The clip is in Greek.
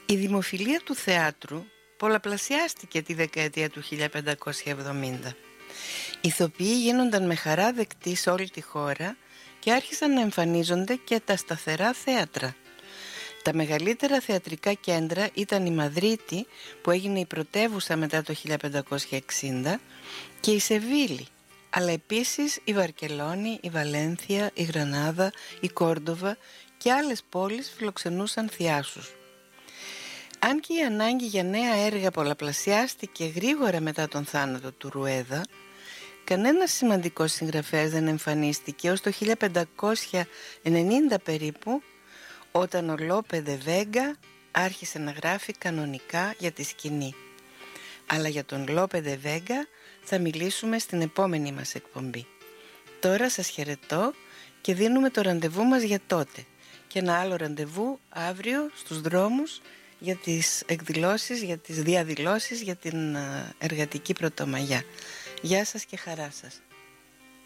Η δημοφιλία του θεάτρου πολλαπλασιάστηκε τη δεκαετία του 1570. Οι ηθοποιοί γίνονταν με χαρά δεκτοί σε όλη τη χώρα και άρχισαν να εμφανίζονται και τα σταθερά θέατρα. Τα μεγαλύτερα θεατρικά κέντρα ήταν η Μαδρίτη, που έγινε η πρωτεύουσα μετά το 1560, και η Σεβίλη, αλλά επίσης η Βαρκελόνη, η Βαλένθια, η Γρανάδα, η Κόρντοβα και άλλες πόλεις φιλοξενούσαν θειάσους. Αν και η ανάγκη για νέα έργα πολλαπλασιάστηκε γρήγορα μετά τον θάνατο του Ρουέδα, κανένας σημαντικός συγγραφέας δεν εμφανίστηκε ως το 1590 περίπου, όταν ο Λόπε δε Βέγκα άρχισε να γράφει κανονικά για τη σκηνή. Αλλά για τον Λόπε δε Βέγκα θα μιλήσουμε στην επόμενη μας εκπομπή. Τώρα σας χαιρετώ και δίνουμε το ραντεβού μας για τότε και ένα άλλο ραντεβού αύριο στους δρόμους για τις εκδηλώσεις, για τις διαδηλώσεις, για την εργατική Πρωτομαγιά. Γεια σας και χαρά σας.